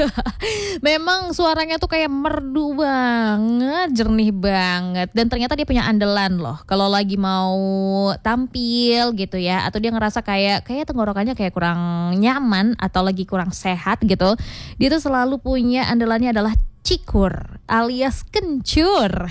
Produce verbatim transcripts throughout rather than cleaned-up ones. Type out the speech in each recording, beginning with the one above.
Memang suaranya tuh kayak merdu banget, jernih banget. Dan ternyata dia punya andalan loh. Kalau lagi mau tampil gitu ya, atau dia ngerasa kayak kayak tenggorokannya kayak kurang nyaman atau lagi kurang sehat gitu, dia tuh selalu punya andalannya adalah cikur alias kencur.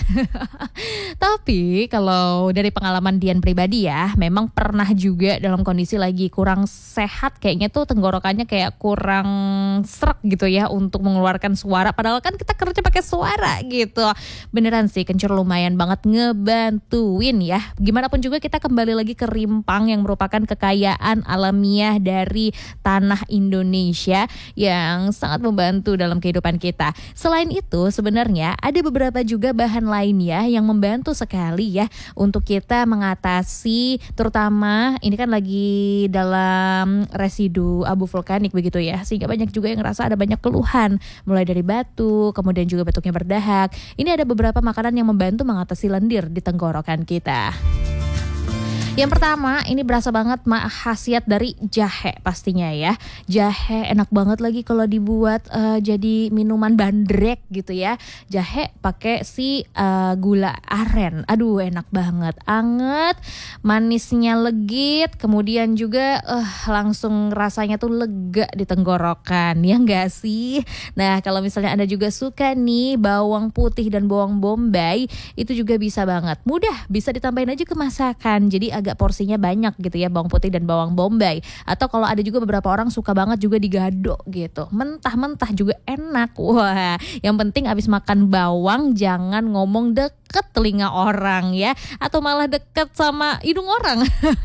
Tapi kalau dari pengalaman Dian pribadi ya, memang pernah juga dalam kondisi lagi kurang sehat, kayaknya tuh tenggorokannya kayak kurang srek gitu ya untuk mengeluarkan suara. Padahal kan kita kerja pakai suara gitu. Beneran sih kencur lumayan banget ngebantuin ya. Gimana pun juga kita kembali lagi ke rimpang yang merupakan kekayaan alamiah dari tanah Indonesia yang sangat membantu dalam kehidupan kita. Selain itu sebenarnya ada beberapa juga bahan lainnya yang membantu sekali ya untuk kita mengatasi, terutama ini kan lagi dalam residu abu vulkanik begitu ya, sehingga banyak juga yang ngerasa ada banyak keluhan mulai dari batuk, kemudian juga batuknya berdahak. Ini ada beberapa makanan yang membantu mengatasi lendir di tenggorokan kita. Yang pertama, ini berasa banget ma khasiat dari jahe pastinya ya. Jahe enak banget lagi kalau dibuat uh, jadi minuman bandrek gitu ya. Jahe pakai si uh, gula aren. Aduh, enak banget. Anget, manisnya legit, kemudian juga uh, langsung rasanya tuh lega di tenggorokan. Ya enggak sih? Nah, kalau misalnya Anda juga suka nih bawang putih dan bawang bombay, itu juga bisa banget. Mudah, bisa ditambahin aja ke masakan. Jadi agak porsinya banyak gitu ya, bawang putih dan bawang bombay. Atau kalau ada juga beberapa orang suka banget juga digado gitu, mentah-mentah juga enak. Wah, yang penting abis makan bawang jangan ngomong deket telinga orang ya, atau malah deket sama hidung orang.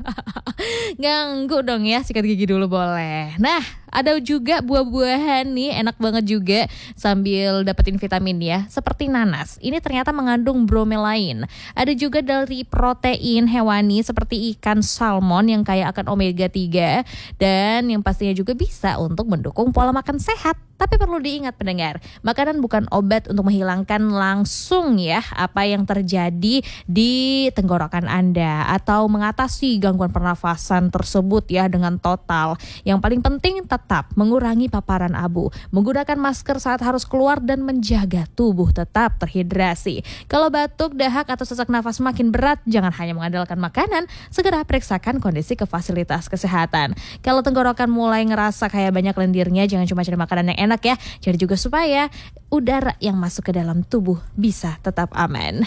Ganggu dong ya, sikat gigi dulu boleh. Nah, ada juga buah-buahan nih enak banget juga sambil dapetin vitamin ya, seperti nanas. Ini ternyata mengandung bromelain. Ada juga dari protein hewani seperti ikan salmon yang kaya akan omega tiga, dan yang pastinya juga bisa untuk mendukung pola makan sehat. Tapi perlu diingat pendengar, makanan bukan obat untuk menghilangkan langsung ya apa yang terjadi di tenggorokan Anda atau mengatasi gangguan pernafasan tersebut ya dengan total. Yang paling penting tetap mengurangi paparan abu, menggunakan masker saat harus keluar, dan menjaga tubuh tetap terhidrasi. Kalau batuk, dahak, atau sesak nafas makin berat, jangan hanya mengandalkan makanan, segera periksakan kondisi ke fasilitas kesehatan. Kalau tenggorokan mulai ngerasa kayak banyak lendirnya, jangan cuma cari makanan yang enak ya, cari juga supaya udara yang masuk ke dalam tubuh bisa tetap aman.